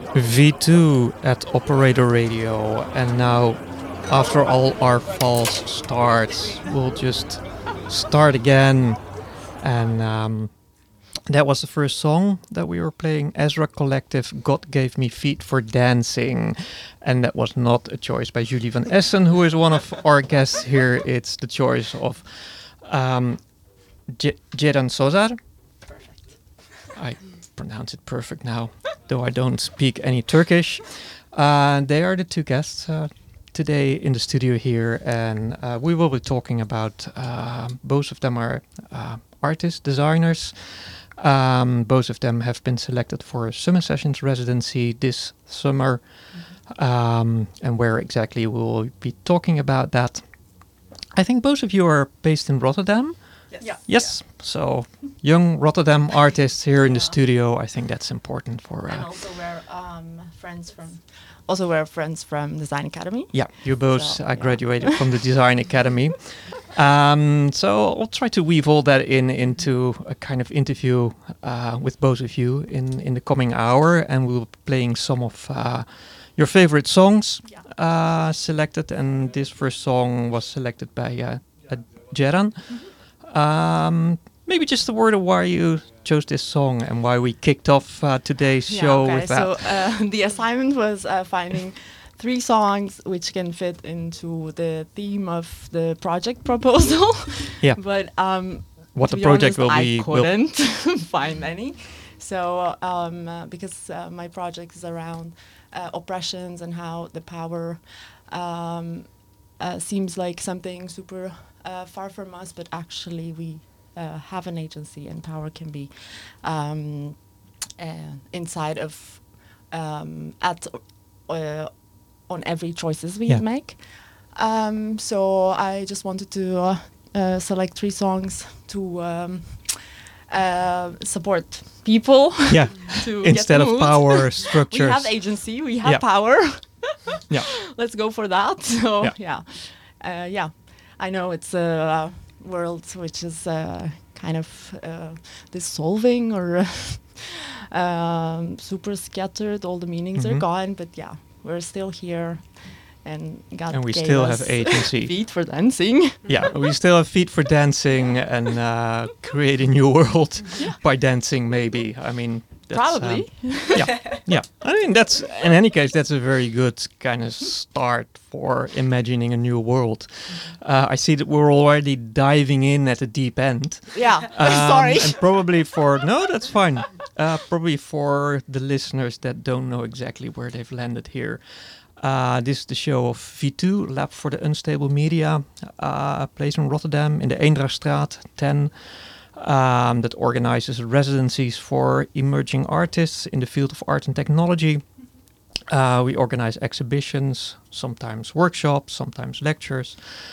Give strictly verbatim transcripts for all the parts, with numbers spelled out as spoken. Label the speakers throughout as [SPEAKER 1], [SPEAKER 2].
[SPEAKER 1] V two at Operator Radio, and now, after all our false starts, we'll just start again. And um, that was the first song that we were playing, Ezra Collective, God Gave Me Feet for Dancing. And that was not a choice by Julie van Essen, who is one of our guests here. It's the choice of um, J- Ceren Sozar.
[SPEAKER 2] Perfect.
[SPEAKER 1] I pronounce it perfect now, though I don't speak any Turkish. Uh, they are the two guests uh, today in the studio here, and uh, we will be talking about, uh, both of them are uh, artists, designers. Um, both of them have been selected for a Summer Sessions residency this summer, mm-hmm. um, and where exactly we'll be talking about that. I think both of you are based in Rotterdam.
[SPEAKER 2] Yes. Yeah.
[SPEAKER 1] Yes. Yeah. So young Rotterdam artists here in yeah. the studio. I think that's important for. Uh,
[SPEAKER 2] and also we're um, friends from. Also, we're friends from Design Academy.
[SPEAKER 1] Yeah, you both
[SPEAKER 2] so,
[SPEAKER 1] uh, graduated yeah. from the Design Academy. Um, so I'll try to weave all that in into a kind of interview uh, with both of you in, in the coming hour, and we'll be playing some of uh, your favorite songs yeah. uh, selected. And this first song was selected by uh, uh, Ceren. Mm-hmm. Um, maybe just a word of why you chose this song and why we kicked off uh, today's
[SPEAKER 2] yeah,
[SPEAKER 1] show
[SPEAKER 2] okay.
[SPEAKER 1] with that.
[SPEAKER 2] So uh, the assignment was uh, finding three songs which can fit into the theme of the project proposal.
[SPEAKER 1] Yeah.
[SPEAKER 2] But um,
[SPEAKER 1] what the
[SPEAKER 2] be
[SPEAKER 1] project
[SPEAKER 2] honest,
[SPEAKER 1] will be.
[SPEAKER 2] I couldn't find any. So um, uh, because uh, my project is around uh, oppressions and how the power um, uh, seems like something super uh, far from us, but actually we Uh, have an agency, and power can be um, uh, inside of um, at uh, on every choices we
[SPEAKER 1] yeah.
[SPEAKER 2] make. Um, so I just wanted to uh, uh, select three songs to um, uh, support people.
[SPEAKER 1] Yeah.
[SPEAKER 2] to
[SPEAKER 1] Instead
[SPEAKER 2] get the
[SPEAKER 1] of
[SPEAKER 2] mood.
[SPEAKER 1] Power structures.
[SPEAKER 2] We have agency. We have
[SPEAKER 1] yeah.
[SPEAKER 2] power.
[SPEAKER 1] Yeah.
[SPEAKER 2] Let's go for that. So
[SPEAKER 1] yeah.
[SPEAKER 2] yeah, uh, yeah. I know it's a. Uh, world which is uh, kind of uh, dissolving or um, super scattered. All the meanings
[SPEAKER 1] mm-hmm.
[SPEAKER 2] are gone, but yeah, we're still here, and God
[SPEAKER 1] and we
[SPEAKER 2] gave
[SPEAKER 1] still
[SPEAKER 2] us
[SPEAKER 1] have agency.
[SPEAKER 2] Feet for dancing.
[SPEAKER 1] Yeah, we still have feet for dancing and uh, create a new world
[SPEAKER 2] yeah.
[SPEAKER 1] by dancing. Maybe I mean. That's,
[SPEAKER 2] Probably.
[SPEAKER 1] Um, yeah, yeah. I mean, that's in any case, that's a very good kind of start for imagining a new world. Uh, I see that we're already diving in at the deep end.
[SPEAKER 2] Yeah,
[SPEAKER 1] um,
[SPEAKER 2] sorry.
[SPEAKER 1] And probably for no, that's fine. Uh, probably for the listeners that don't know exactly where they've landed here. Uh, this is the show of V two, Lab for the Unstable Media, uh, place in Rotterdam in the Eendrachtstraat ten. Um, that organizes residencies for emerging artists in the field of art and technology. Uh, we organize exhibitions, sometimes workshops, sometimes lectures.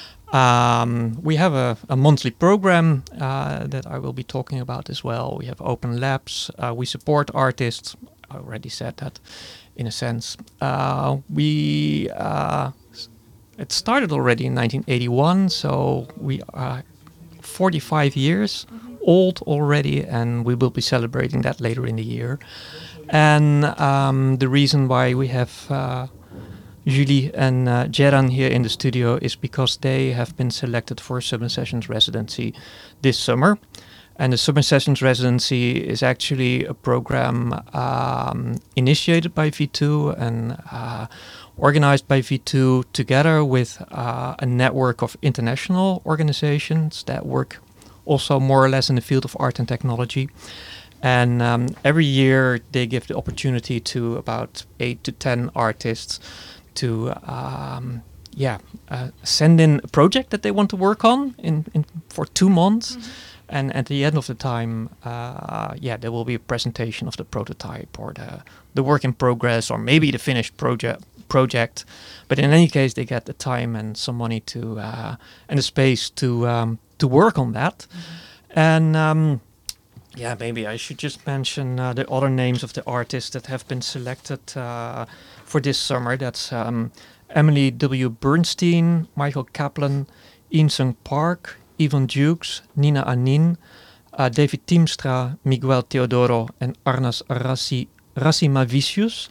[SPEAKER 1] Um, we have a, a monthly program uh, that I will be talking about as well. We have open labs. Uh, we support artists. I already said that in a sense. Uh, we uh, it started already in nineteen eighty-one, so we are forty-five years mm-hmm. old already, and we will be celebrating that later in the year. And um, the reason why we have uh, Julie and uh, Ceren here in the studio is because they have been selected for a Summer Sessions residency this summer. And the Summer Sessions residency is actually a program um, initiated by V two and uh, organized by V two together with uh, a network of international organizations that work also more or less in the field of art and technology. And um, every year they give the opportunity to about eight to ten artists to um, yeah, uh, send in a project that they want to work on in, in for two months. Mm-hmm. And at the end of the time, uh, yeah, there will be a presentation of the prototype or the, the work in progress or maybe the finished project. project. But in any case, they get the time and some money to uh, and the space to um, to work on that. Mm-hmm. And um, yeah, maybe I should just mention uh, the other names of the artists that have been selected uh, for this summer. That's um, Emily W. Bernstein, Michael Kaplan, Insung Park, Ivan Dukes, Nina Anin, uh, David Teamstra, Miguel Teodoro, and Arnas Rassi, Rassimavicius.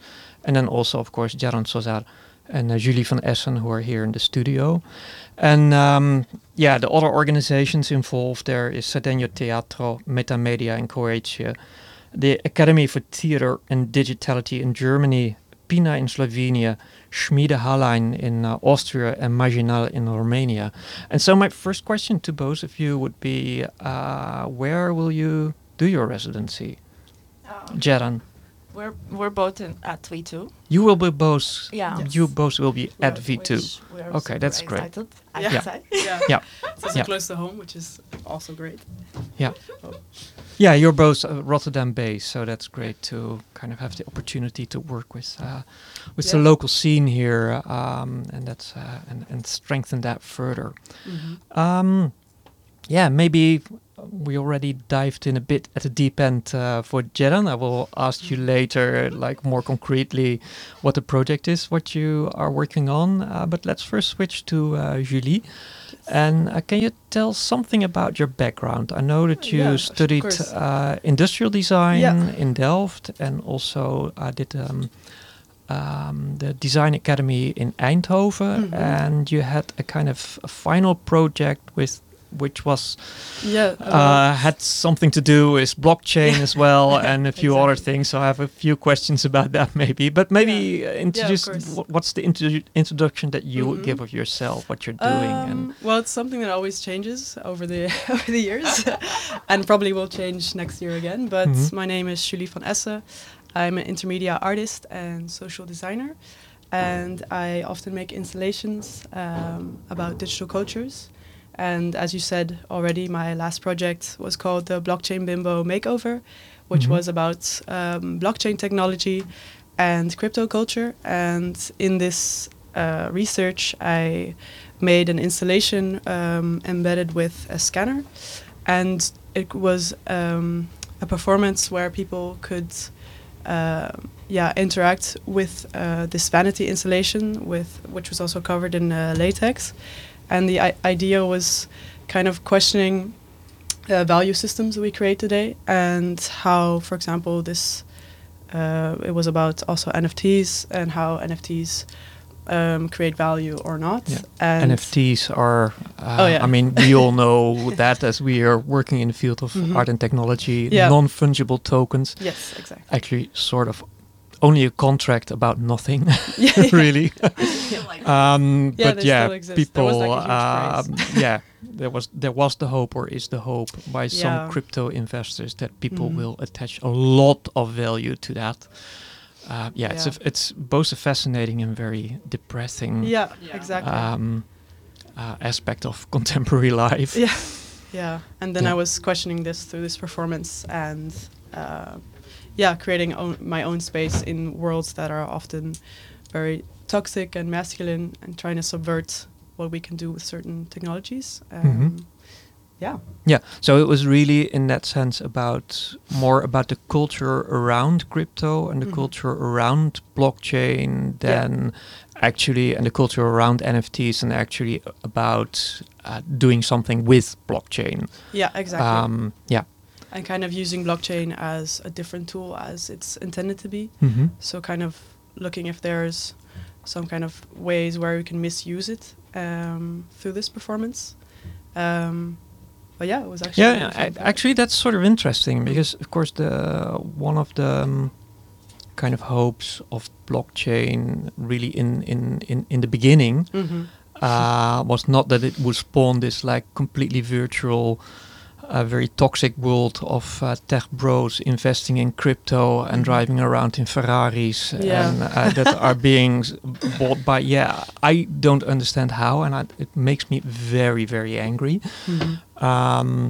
[SPEAKER 1] and then also, of course, Jaron Sozar and uh, Julie van Essen, who are here in the studio. And um, yeah, the other organizations involved there is Sardenio Teatro, Metamedia in Croatia, the Academy for Theater and Digitality in Germany, PINA in Slovenia, Schmiede Hallein in uh, Austria, and Marginal in Romania. And so my first question to both of you would be, uh, where will you do your residency?
[SPEAKER 2] Um,
[SPEAKER 1] Jaron,
[SPEAKER 2] we're we're both in, at V two.
[SPEAKER 1] you will be both,
[SPEAKER 2] Yeah.
[SPEAKER 3] Yes.
[SPEAKER 1] you both will be at V two.
[SPEAKER 2] Which we are
[SPEAKER 1] Okay,
[SPEAKER 2] super
[SPEAKER 1] that's great.
[SPEAKER 2] excited, I
[SPEAKER 3] Yeah.
[SPEAKER 2] can say.
[SPEAKER 3] Yeah.
[SPEAKER 1] Yeah.
[SPEAKER 3] It's also
[SPEAKER 1] Yeah.
[SPEAKER 3] close to home, which is also great.
[SPEAKER 1] Yeah. Yeah, you're both uh, Rotterdam based, so that's great to kind of have the opportunity to work with uh, with the
[SPEAKER 3] Yeah.
[SPEAKER 1] local scene here, um, and that's uh, and and strengthen that further.
[SPEAKER 3] Mm-hmm.
[SPEAKER 1] Um, yeah, maybe we already dived in a bit at the deep end uh, for Jaron. I will ask you later, like more concretely, what the project is, what you are working on. Uh, but let's first switch to uh, Julie. And uh, can you tell something about your background? I know that you
[SPEAKER 3] Yeah, of
[SPEAKER 1] studied
[SPEAKER 3] course.
[SPEAKER 1] uh, industrial design
[SPEAKER 3] Yeah.
[SPEAKER 1] in Delft, and also uh, did um, um, the Design Academy in Eindhoven.
[SPEAKER 3] Mhm.
[SPEAKER 1] And you had a kind of a final project with which was
[SPEAKER 3] Yeah.
[SPEAKER 1] uh, had something to do with blockchain as well, and a few other
[SPEAKER 3] Exactly.
[SPEAKER 1] things. So I have a few questions about that, maybe. But maybe uh, introduce
[SPEAKER 3] course.
[SPEAKER 1] wh- what's the introdu- introduction that you would
[SPEAKER 3] Mhm.
[SPEAKER 1] give of yourself, what you're doing, and
[SPEAKER 3] Um, well, it's something that always changes over the over the years, and probably will change next year again. But
[SPEAKER 1] Mhm.
[SPEAKER 3] my name is Julie van Essen. I'm an intermedia artist and social designer, and I often make installations um, about digital cultures. And as you said already, my last project was called the Blockchain Bimbo Makeover, which
[SPEAKER 1] Mhm.
[SPEAKER 3] was about um, blockchain technology and crypto culture. And in this uh, research, I made an installation um, embedded with a scanner, and it was um, a performance where people could, uh, yeah, interact with uh, this vanity installation, with which was also covered in uh, latex. And the I- idea was kind of questioning uh, value systems that we create today, and how, for example, this uh, it was about also N F Ts and how N F Ts um, create value or not.
[SPEAKER 1] Yeah.
[SPEAKER 3] And
[SPEAKER 1] N F Ts are, uh,
[SPEAKER 3] Oh, yeah.
[SPEAKER 1] I mean, we all know that as we are working in the field of
[SPEAKER 3] Mhm.
[SPEAKER 1] art and technology,
[SPEAKER 3] Yeah.
[SPEAKER 1] non-fungible tokens,
[SPEAKER 3] Yes, exactly.
[SPEAKER 1] actually sort of only a contract about nothing,
[SPEAKER 3] Yeah.
[SPEAKER 1] really.
[SPEAKER 3] Yeah.
[SPEAKER 1] Um,
[SPEAKER 3] Yeah,
[SPEAKER 1] but
[SPEAKER 3] they
[SPEAKER 1] yeah,
[SPEAKER 3] still exist. There
[SPEAKER 1] people,
[SPEAKER 3] was, like, a huge
[SPEAKER 1] um, yeah, there was there was the hope, or is the hope, by some
[SPEAKER 3] Yeah.
[SPEAKER 1] crypto investors that people
[SPEAKER 3] Mhm.
[SPEAKER 1] will attach a lot of value to that. Uh, yeah, it's a,
[SPEAKER 3] Yeah.
[SPEAKER 1] f- it's both a fascinating and very depressing
[SPEAKER 3] Yeah,
[SPEAKER 2] Yeah.
[SPEAKER 3] exactly.
[SPEAKER 1] um, uh, aspect of contemporary life.
[SPEAKER 3] Yeah, yeah. And then
[SPEAKER 1] Yeah.
[SPEAKER 3] I was questioning this through this performance, and uh, yeah, creating own, my own space in worlds that are often very toxic and masculine, and trying to subvert what we can do with certain technologies. Um,
[SPEAKER 1] Mhm.
[SPEAKER 3] Yeah.
[SPEAKER 1] Yeah, so it was really in that sense about more about the culture around crypto and the
[SPEAKER 3] Mhm.
[SPEAKER 1] culture around blockchain than actually, and the culture around N F Ts, and actually about uh, doing something with blockchain.
[SPEAKER 3] Yeah, exactly.
[SPEAKER 1] Um, yeah.
[SPEAKER 3] And kind of using blockchain as a different tool as it's intended to be.
[SPEAKER 1] Mm-hmm.
[SPEAKER 3] So kind of looking if there's some kind of ways where we can misuse it um, through this performance. Um, but yeah, it was actually
[SPEAKER 1] Yeah,
[SPEAKER 3] really fun
[SPEAKER 1] I,
[SPEAKER 3] project.
[SPEAKER 1] actually, that's sort of interesting because, of course, the one of the um, kind of hopes of blockchain, really in in in, in the beginning,
[SPEAKER 3] Mhm.
[SPEAKER 1] uh, was not that it would spawn this like completely virtual, uh, very toxic world of uh, tech bros investing in crypto and
[SPEAKER 3] Mhm.
[SPEAKER 1] driving around in Ferraris
[SPEAKER 3] Yeah.
[SPEAKER 1] and uh, that are being s- bought by. Yeah, I don't understand how, and I, it makes me very very angry.
[SPEAKER 3] Mhm.
[SPEAKER 1] Um,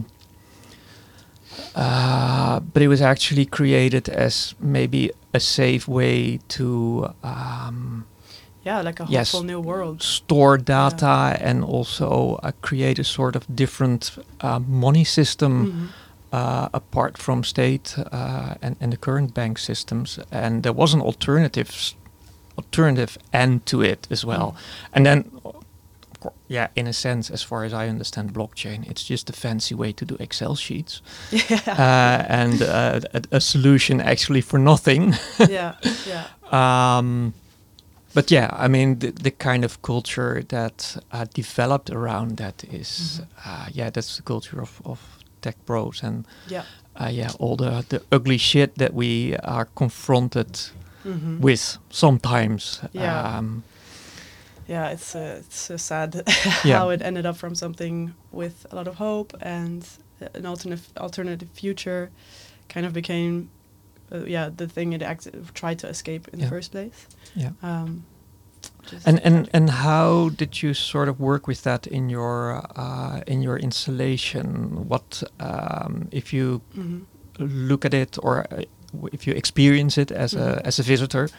[SPEAKER 1] uh, but it was actually created as maybe a safe way to um,
[SPEAKER 3] Yeah, like a
[SPEAKER 1] Yes.
[SPEAKER 3] hopeful new world.
[SPEAKER 1] store data and also uh, create a sort of different uh, money system
[SPEAKER 3] Mhm.
[SPEAKER 1] uh, apart from state uh, and, and the current bank systems. And there was an alternative s- alternative end to it as well.
[SPEAKER 3] Mm.
[SPEAKER 1] And then, co- yeah, in a sense, as far as I understand blockchain, it's just a fancy way to do Excel sheets.
[SPEAKER 3] Yeah.
[SPEAKER 1] Uh, and uh, a, a solution actually for nothing.
[SPEAKER 3] Yeah. Yeah.
[SPEAKER 1] Um, but yeah, I mean, the, the kind of culture that uh, developed around that is,
[SPEAKER 3] Mhm.
[SPEAKER 1] uh, yeah, that's the culture of, of tech bros and
[SPEAKER 3] Yeah.
[SPEAKER 1] uh, yeah, all the, the ugly shit that we are confronted
[SPEAKER 3] Mhm.
[SPEAKER 1] with sometimes.
[SPEAKER 3] Yeah.
[SPEAKER 1] Um,
[SPEAKER 3] Yeah, it's uh, it's uh, sad
[SPEAKER 1] Yeah.
[SPEAKER 3] how it ended up from something with a lot of hope and uh, an alternative alternative future, kind of became, uh, yeah, the thing it act- tried to escape in
[SPEAKER 1] Yeah.
[SPEAKER 3] the first place.
[SPEAKER 1] yeah.
[SPEAKER 3] Um, just
[SPEAKER 1] And, and and how did you sort of work with that in your uh, in your installation? What um, if you
[SPEAKER 3] Mhm.
[SPEAKER 1] look at it, or uh, w- if you experience it as a
[SPEAKER 3] Mhm.
[SPEAKER 1] as a visitor?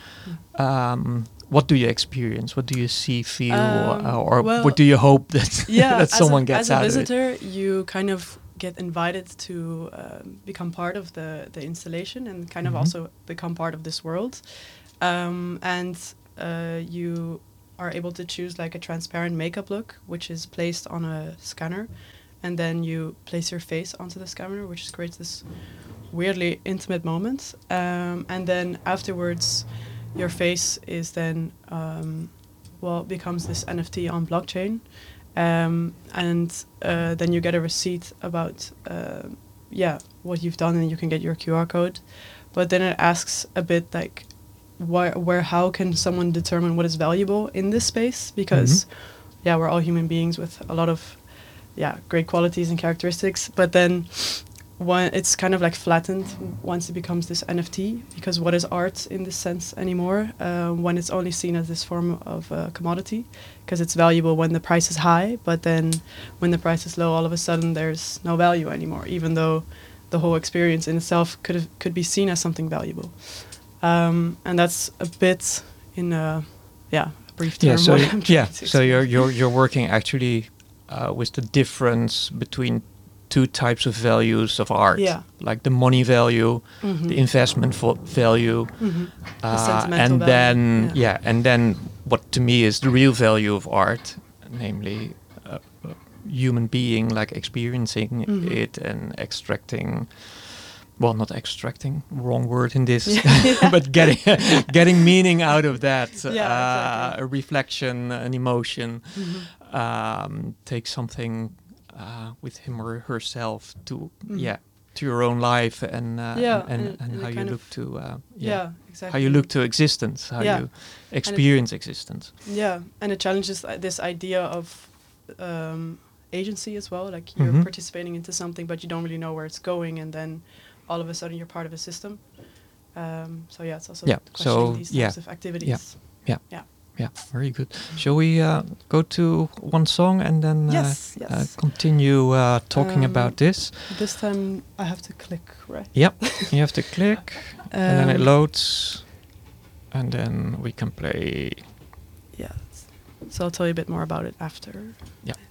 [SPEAKER 1] Um, what do you experience? What do you see, feel,
[SPEAKER 3] Um,
[SPEAKER 1] uh, or
[SPEAKER 3] well,
[SPEAKER 1] what do you hope that
[SPEAKER 3] Yeah,
[SPEAKER 1] that
[SPEAKER 3] as
[SPEAKER 1] someone
[SPEAKER 3] a,
[SPEAKER 1] gets
[SPEAKER 3] as a
[SPEAKER 1] out of it?
[SPEAKER 3] visitor, you kind of get invited to um, become part of the, the installation and kind
[SPEAKER 1] Mhm.
[SPEAKER 3] of also become part of this world. Um, and uh, you are able to choose like a transparent makeup look, which is placed on a scanner, and then you place your face onto the scanner, which creates this weirdly intimate moment. Um, and then afterwards, your face is then um, well becomes this N F T on blockchain, um, and uh, then you get a receipt about uh, yeah what you've done, and you can get your Q R code. But then it asks a bit like, why, where, how can someone determine what is valuable in this space? Because yeah, we're all human beings with a lot of yeah great qualities and characteristics, but then when it's kind of like flattened once it becomes this N F T, because what is art in this sense anymore uh, when it's only seen as this form of uh, commodity, because it's valuable when the price is high, but then when the price is low, all of a sudden there's no value anymore, even though the whole experience in itself could have, could be seen as something valuable. Um, and that's a bit in a yeah a brief term.
[SPEAKER 1] Yeah, so
[SPEAKER 3] what I'm trying
[SPEAKER 1] yeah,
[SPEAKER 3] to
[SPEAKER 1] so you're
[SPEAKER 3] explain.
[SPEAKER 1] you're you're working actually uh, with the difference between two types of values of art,
[SPEAKER 3] Yeah.
[SPEAKER 1] like the money value,
[SPEAKER 3] Mhm.
[SPEAKER 1] the investment vo- value,
[SPEAKER 3] Mhm. The
[SPEAKER 1] uh,
[SPEAKER 3] sentimental
[SPEAKER 1] and
[SPEAKER 3] value,
[SPEAKER 1] then
[SPEAKER 3] yeah.
[SPEAKER 1] yeah, and then what to me is the real value of art, namely uh, a human being, like experiencing
[SPEAKER 3] Mhm.
[SPEAKER 1] it and extracting. Well, not extracting, wrong word in this,
[SPEAKER 3] Yeah.
[SPEAKER 1] but getting getting meaning out of that.
[SPEAKER 3] Yeah,
[SPEAKER 1] uh,
[SPEAKER 3] exactly.
[SPEAKER 1] A reflection, an emotion.
[SPEAKER 3] Mhm.
[SPEAKER 1] Um, take something uh, with him or herself to
[SPEAKER 3] Mhm.
[SPEAKER 1] yeah to your own life and uh,
[SPEAKER 3] Yeah,
[SPEAKER 1] and, and,
[SPEAKER 3] and-
[SPEAKER 1] and
[SPEAKER 3] and
[SPEAKER 1] how
[SPEAKER 3] it
[SPEAKER 1] you
[SPEAKER 3] kind
[SPEAKER 1] look
[SPEAKER 3] of-
[SPEAKER 1] to uh, yeah,
[SPEAKER 3] Yeah, exactly.
[SPEAKER 1] how you look to existence, how
[SPEAKER 3] Yeah.
[SPEAKER 1] you experience existence.
[SPEAKER 3] Yeah, and it challenges uh, this idea of um, agency as well. Like you're
[SPEAKER 1] Mhm.
[SPEAKER 3] participating into something, but you don't really know where it's going, and then all of a sudden you're part of a system. Um, so yeah, it's also
[SPEAKER 1] Yeah,
[SPEAKER 3] questioning
[SPEAKER 1] so,
[SPEAKER 3] these
[SPEAKER 1] yeah,
[SPEAKER 3] types of activities.
[SPEAKER 1] Yeah.
[SPEAKER 3] Yeah.
[SPEAKER 1] Yeah, very good. Shall we uh, go to one song and then uh,
[SPEAKER 3] Yes,
[SPEAKER 1] uh,
[SPEAKER 3] yes.
[SPEAKER 1] continue uh, talking
[SPEAKER 3] Um,
[SPEAKER 1] about this?
[SPEAKER 3] This time I have to click, right?
[SPEAKER 1] Yep, you have to click, and then it
[SPEAKER 3] Um,
[SPEAKER 1] loads, and then we can play.
[SPEAKER 3] Yeah. So I'll tell you a bit more about it after.
[SPEAKER 1] Yeah.